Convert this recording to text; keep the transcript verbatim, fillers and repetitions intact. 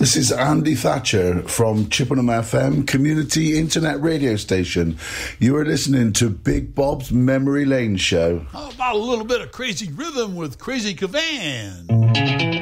This is Andy Thatcher from Chippenham F M, community internet radio station. You are listening to Big Bob's Memory Lane Show. How about a little bit of crazy rhythm with Crazy Cavan?